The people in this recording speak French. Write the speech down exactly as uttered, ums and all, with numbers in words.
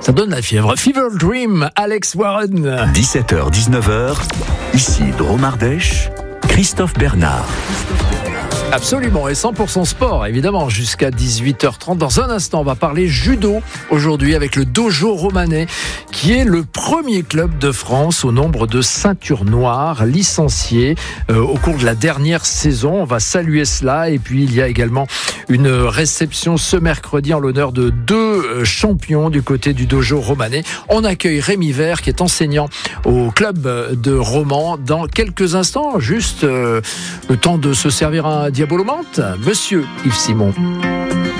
Ça donne la fièvre. Fever Dream, Alex Warren. dix-sept heures dix-neuf heures, ici Dromardèche, Christophe Bernard. Absolument, et cent pour cent sport, évidemment, jusqu'à dix-huit heures trente. Dans un instant, on va parler judo aujourd'hui avec le Dojo Romanais, qui est le premier club de France au nombre de ceintures noires licenciées euh, au cours de la dernière saison. On va saluer cela. Et puis, il y a également une réception ce mercredi en l'honneur de deux champions du côté du Dojo Romanais. On accueille Rémi Vert, qui est enseignant au club de Romans, dans quelques instants. Juste euh, le temps de se servir un diabolomante. Monsieur Yves Simon.